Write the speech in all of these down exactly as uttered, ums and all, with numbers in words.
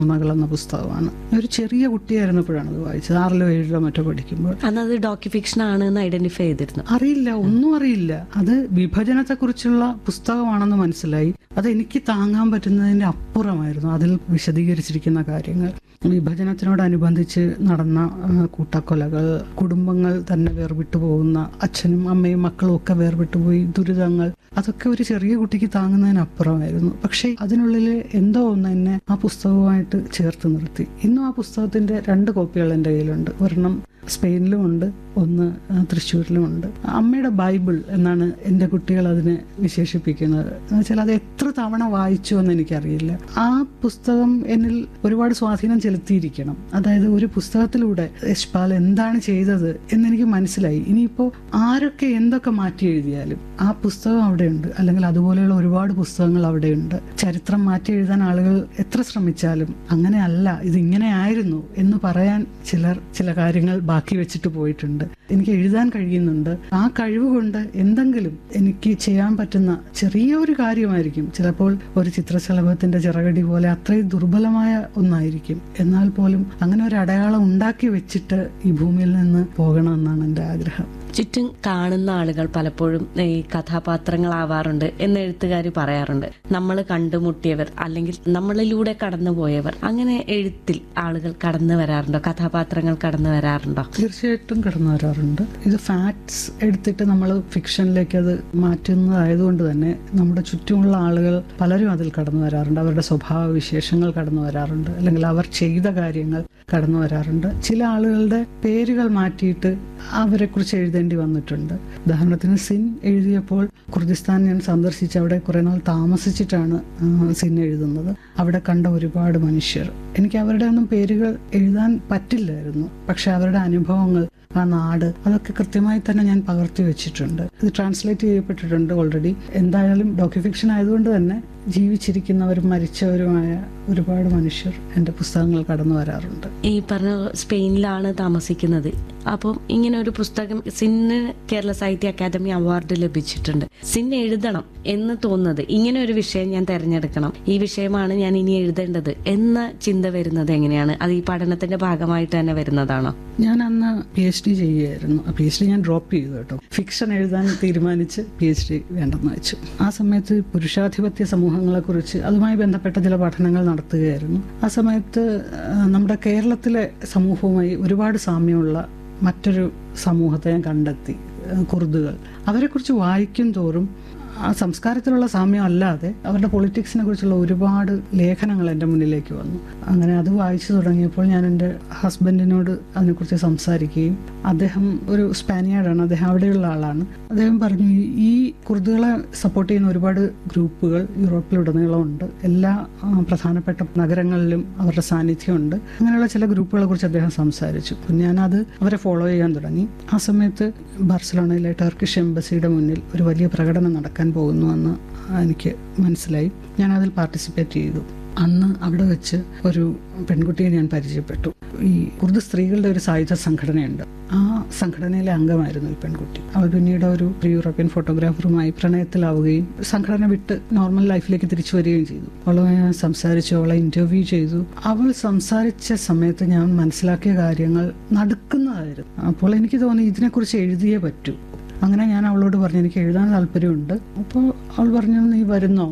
മകൾ എന്ന പുസ്തകമാണ്. ഒരു ചെറിയ കുട്ടിയായിരുന്നപ്പോഴാണ് അത് വായിച്ചത്, ആറിലോ ഏഴിലോ മറ്റോ പഠിക്കുമ്പോൾ. അന്നത് ഡോക്യുഫിക്ഷൻ ആണ് എന്ന് ഐഡന്റിഫൈ ചെയ്തിരുന്നു? അറിയില്ല, ഒന്നും അറിയില്ല. അത് വിഭജനത്തെ കുറിച്ചുള്ള പുസ്തകമാണെന്ന് മനസ്സിലായി. അത് എനിക്ക് താങ്ങാൻ പറ്റുന്നതിന്റെ അപ്പുറമായിരുന്നു അതിൽ വിശദീകരിച്ചിരിക്കുന്ന കാര്യങ്ങൾ. വിഭജനത്തിനോടനുബന്ധിച്ച് നടന്ന കൂട്ടക്കൊലകൾ, കുടുംബങ്ങൾ തന്നെ വേർവിട്ടു പോകുന്ന, അച്ഛനും അമ്മയും മക്കളും ഒക്കെ വേർവിട്ടുപോയി ദുരിതങ്ങൾ, അതൊക്കെ ഒരു ചെറിയ കുട്ടിക്ക് താങ്ങുന്നതിനപ്പുറമായിരുന്നു. പക്ഷെ അതിനുള്ളിൽ എന്തോ ഒന്ന് എന്നെ ആ പുസ്തകവുമായിട്ട് ചേർത്ത് നിർത്തി. ഇന്നും ആ പുസ്തകത്തിന്റെ രണ്ട് കോപ്പികൾ എൻ്റെ കയ്യിലുണ്ട്. ഒരെണ്ണം സ്പെയിനിലും ഉണ്ട്, ഒന്ന് തൃശ്ശൂരിലും ഉണ്ട്. അമ്മയുടെ ബൈബിൾ എന്നാണ് എൻ്റെ കുട്ടികൾ അതിനെ വിശേഷിപ്പിക്കുന്നത്. എന്ന് വെച്ചാൽ അത് എത്ര തവണ വായിച്ചു എന്ന് എനിക്കറിയില്ല. ആ പുസ്തകം എന്നിൽ ഒരുപാട് സ്വാധീനം ചെലുത്തിയിരിക്കണം. അതായത് ഒരു പുസ്തകത്തിലൂടെ യശ്പാൽ എന്താണ് ചെയ്തത് എന്നെനിക്ക് മനസ്സിലായി. ഇനിയിപ്പോൾ ആരൊക്കെ എന്തൊക്കെ മാറ്റി എഴുതിയാലും ആ പുസ്തകം അവിടെയുണ്ട്, അല്ലെങ്കിൽ അതുപോലെയുള്ള ഒരുപാട് പുസ്തകങ്ങൾ അവിടെയുണ്ട്. ചരിത്രം മാറ്റി എഴുതാൻ ആളുകൾ എത്ര ശ്രമിച്ചാലും അങ്ങനെയല്ല, ഇതിങ്ങനെ ആയിരുന്നു എന്ന് പറയാൻ ചിലർ ചില കാര്യങ്ങൾ ബാക്കി വെച്ചിട്ട് പോയിട്ടുണ്ട്. എനിക്ക് എഴുതാൻ കഴിയുന്നുണ്ട്. ആ കഴിവ് കൊണ്ട് എന്തെങ്കിലും എനിക്ക് ചെയ്യാൻ പറ്റുന്ന ചെറിയൊരു കാര്യമായിരിക്കും, ചിലപ്പോൾ ഒരു ചിത്രശലഭത്തിന്റെ ചിറകടി പോലെ അത്രയും ദുർബലമായ ഒന്നായിരിക്കും. എന്നാൽ പോലും അങ്ങനെ ഒരു അടയാളം ഉണ്ടാക്കി വെച്ചിട്ട് ഈ ഭൂമിയിൽ നിന്ന് പോകണമെന്നാണ് എൻ്റെ ആഗ്രഹം. ചുറ്റും കാണുന്ന ആളുകൾ പലപ്പോഴും ഈ കഥാപാത്രങ്ങളാവാറുണ്ട് എന്ന് എഴുത്തുകാർ പറയാറുണ്ട്. നമ്മൾ കണ്ടുമുട്ടിയവർ അല്ലെങ്കിൽ നമ്മളിലൂടെ കടന്നുപോയവർ, അങ്ങനെ എഴുത്തിൽ ആളുകൾ കടന്നു വരാറുണ്ടോ? കഥാപാത്രങ്ങൾ കടന്നു വരാറുണ്ടോ? തീർച്ചയായിട്ടും കടന്നു വരാറുണ്ട്. ഇത് ഫാക്ട്സ് എടുത്തിട്ട് നമ്മൾ ഫിക്ഷനിലേക്ക് അത് മാറ്റുന്നതായതുകൊണ്ട് തന്നെ നമ്മുടെ ചുറ്റുമുള്ള ആളുകൾ പലരും അതിൽ കടന്നു വരാറുണ്ട്. അവരുടെ സ്വഭാവ വിശേഷങ്ങൾ കടന്നു വരാറുണ്ട്, അല്ലെങ്കിൽ അവർ ചെയ്ത കാര്യങ്ങൾ കടന്നു വരാറുണ്ട്. ചില ആളുകളുടെ പേരുകൾ മാറ്റിയിട്ട് അവരെ കുറിച്ച് എഴുതേണ്ടി വന്നിട്ടുണ്ട്. ഉദാഹരണത്തിന് സിൻ എഴുതിയപ്പോൾ കുർദിസ്ഥാൻ ഞാൻ സന്ദർശിച്ച് അവിടെ കുറെ നാൾ താമസിച്ചിട്ടാണ് സിൻ എഴുതുന്നത്. അവിടെ കണ്ട ഒരുപാട് മനുഷ്യർ, എനിക്ക് അവരുടെ ഒന്നും പേരുകൾ എഴുതാൻ പറ്റില്ലായിരുന്നു. പക്ഷെ അവരുടെ അനുഭവങ്ങൾ, ആ നാട്, അതൊക്കെ കൃത്യമായി തന്നെ ഞാൻ പകർത്തി വെച്ചിട്ടുണ്ട്. ഇത് ട്രാൻസ്ലേറ്റ് ചെയ്യപ്പെട്ടിട്ടുണ്ട് ഓൾറെഡി. എന്തായാലും ഡോക്യുഫിക്ഷൻ ആയതുകൊണ്ട് തന്നെ ജീവിച്ചിരിക്കുന്നവരും മരിച്ചവരുമായ ഒരുപാട് മനുഷ്യർ എൻ്റെ പുസ്തകങ്ങൾ കടന്നു വരാറുണ്ട്. ഈ പറഞ്ഞ സ്പെയിനിലാണ് താമസിക്കുന്നത്. അപ്പം ഇങ്ങനെ ഒരു പുസ്തകം സിന്ന് കേരള സാഹിത്യ അക്കാദമി അവാർഡ് ലഭിച്ചിട്ടുണ്ട്. സിൻ എഴുതണം എന്ന് തോന്നുന്നത്, ഇങ്ങനെ ഒരു വിഷയം ഞാൻ തെരഞ്ഞെടുക്കണം, ഈ വിഷയമാണ് ഞാൻ ഇനി എഴുതേണ്ടത് എന്ന ചിന്ത വരുന്നത് എങ്ങനെയാണ്? അത് ഈ പഠനത്തിന്റെ ഭാഗമായിട്ട് തന്നെ വരുന്നതാണോ? ഞാൻ അന്ന് പി എച്ച് ഡി ചെയ്യുകയായിരുന്നു. പി എച്ച് ഡി ഞാൻ ഡ്രോപ്പ് ചെയ്തു കേട്ടോ. ഫിക്ഷൻ എഴുതാൻ തീരുമാനിച്ച് പി എച്ച് ഡി വേണ്ടെന്ന് വെച്ചു. ആ സമയത്ത് പുരുഷാധിപത്യ സമൂഹങ്ങളെ കുറിച്ച് അതുമായി ബന്ധപ്പെട്ട ചില പഠനങ്ങൾ നടത്തുകയായിരുന്നു. ആ സമയത്ത് നമ്മുടെ കേരളത്തിലെ സമൂഹവുമായി ഒരുപാട് സാമ്യമുള്ള മറ്റൊരു സമൂഹത്തെ ഞാൻ കണ്ടെത്തി, കുർദുകൾ. അവരെക്കുറിച്ച് വായിക്കും തോറും ആ സംസ്കാരത്തിലുള്ള സാമ്യം അല്ലാതെ അവരുടെ പൊളിറ്റിക്സിനെ കുറിച്ചുള്ള ഒരുപാട് ലേഖനങ്ങൾ എൻ്റെ മുന്നിലേക്ക് വന്നു. അങ്ങനെ അത് വായിച്ചു തുടങ്ങിയപ്പോൾ ഞാൻ എൻ്റെ ഹസ്ബൻഡിനോട് അതിനെക്കുറിച്ച് സംസാരിക്കുകയും, അദ്ദേഹം ഒരു സ്പാനിയാർഡാണ്, അദ്ദേഹം അവിടെയുള്ള ആളാണ്. അദ്ദേഹം പറഞ്ഞു, ഈ കുർദുകളെ സപ്പോർട്ട് ചെയ്യുന്ന ഒരുപാട് ഗ്രൂപ്പുകൾ യൂറോപ്പിലുടനീളമുണ്ട്, എല്ലാ പ്രധാനപ്പെട്ട നഗരങ്ങളിലും അവരുടെ സാന്നിധ്യമുണ്ട്. അങ്ങനെയുള്ള ചില ഗ്രൂപ്പുകളെ കുറിച്ച് അദ്ദേഹം സംസാരിച്ചു. ഞാനത് അവരെ ഫോളോ ചെയ്യാൻ തുടങ്ങി. ആ സമയത്ത് ബാർസലോണയിലെ ടർക്കിഷ് എംബസിയുടെ മുന്നിൽ ഒരു വലിയ പ്രകടനം നടക്കാൻ പോകുന്നുവെന്ന് എനിക്ക് മനസ്സിലായി. ഞാൻ അതിൽ പാർട്ടിസിപ്പേറ്റ് ചെയ്തു. അന്ന് അവിടെ വെച്ച് ഒരു പെൺകുട്ടിയെ ഞാൻ പരിചയപ്പെട്ടു. ഈ കുർദ് സ്ത്രീകളുടെ ഒരു സായുധ സംഘടനയുണ്ട്, ആ സംഘടനയിലെ അംഗമായിരുന്നു ഈ പെൺകുട്ടി. അവൾ പിന്നീട് ഒരു യൂറോപ്യൻ ഫോട്ടോഗ്രാഫറുമായി പ്രണയത്തിലാവുകയും സംഘടന വിട്ട് നോർമൽ ലൈഫിലേക്ക് തിരിച്ചു വരികയും ചെയ്തു. അവളുമായി ഞാൻ സംസാരിച്ചു, അവളെ ഇന്റർവ്യൂ ചെയ്തു. അവൾ സംസാരിച്ച സമയത്ത് ഞാൻ മനസ്സിലാക്കിയ കാര്യങ്ങൾ നടുക്കുന്നതായിരുന്നു. അപ്പോൾ എനിക്ക് തോന്നി ഇതിനെക്കുറിച്ച് എഴുതിയേ പറ്റൂ. അങ്ങനെ ഞാൻ അവളോട് പറഞ്ഞു, എനിക്ക് എഴുതാൻ താല്പര്യമുണ്ട്. അപ്പോൾ അവൾ പറഞ്ഞു, നീ വരുന്നോ?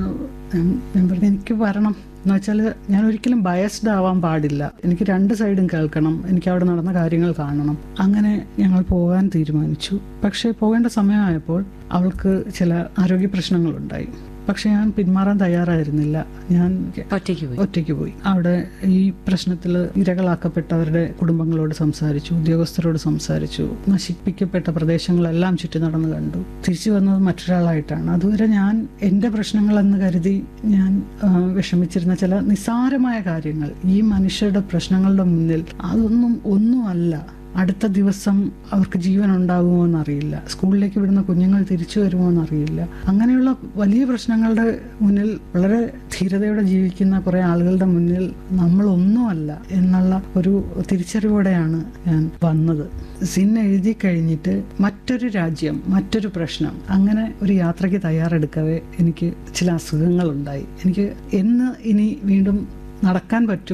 ഞാൻ പറഞ്ഞു, എനിക്ക് വരണം. എന്ന് വെച്ചാൽ ഞാൻ ഒരിക്കലും ബയസ്ഡ് ആവാൻ പാടില്ല, എനിക്ക് രണ്ട് സൈഡും കേൾക്കണം, എനിക്ക് അവിടെ നടന്ന കാര്യങ്ങൾ കാണണം. അങ്ങനെ ഞങ്ങൾ പോകാൻ തീരുമാനിച്ചു. പക്ഷേ പോകേണ്ട സമയമായപ്പോൾ അവൾക്ക് ചില ആരോഗ്യ പ്രശ്നങ്ങളുണ്ടായി. പക്ഷെ ഞാൻ പിന്മാറാൻ തയ്യാറായിരുന്നില്ല. ഞാൻ ഒറ്റയ്ക്ക് പോയി ഒറ്റയ്ക്ക് പോയി അവിടെ ഈ പ്രശ്നത്തിൽ ഇരകളാക്കപ്പെട്ടവരുടെ കുടുംബങ്ങളോട് സംസാരിച്ചു, ഉദ്യോഗസ്ഥരോട് സംസാരിച്ചു, നശിപ്പിക്കപ്പെട്ട പ്രദേശങ്ങളെല്ലാം ചുറ്റി നടന്നു കണ്ടു. തിരിച്ചു വന്നത് മറ്റൊരാളായിട്ടാണ്. അതുവരെ ഞാൻ എൻ്റെ പ്രശ്നങ്ങളെന്ന് കരുതി ഞാൻ വിഷമിച്ചിരുന്ന ചില നിസ്സാരമായ കാര്യങ്ങൾ ഈ മനുഷ്യരുടെ പ്രശ്നങ്ങളുടെ മുന്നിൽ അതൊന്നും ഒന്നുമല്ല. അടുത്ത ദിവസം അവർക്ക് ജീവൻ ഉണ്ടാകുമോ എന്നറിയില്ല, സ്കൂളിലേക്ക് വിടുന്ന കുഞ്ഞുങ്ങൾ തിരിച്ചു വരുമോ എന്നറിയില്ല. അങ്ങനെയുള്ള വലിയ പ്രശ്നങ്ങളുടെ മുന്നിൽ വളരെ ധീരതയോടെ ജീവിക്കുന്ന കുറെ ആളുകളുടെ മുന്നിൽ നമ്മളൊന്നുമല്ല എന്നുള്ള ഒരു തിരിച്ചറിവോടെയാണ് ഞാൻ വന്നത്. സിൻ എഴുതി കഴിഞ്ഞിട്ട് മറ്റൊരു രാജ്യം, മറ്റൊരു പ്രശ്നം, അങ്ങനെ ഒരു യാത്രയ്ക്ക് തയ്യാറെടുക്കവേ എനിക്ക് ചില അസുഖങ്ങളുണ്ടായി. എനിക്ക് എന്ന് ഇനി വീണ്ടും നടക്കാൻ പറ്റും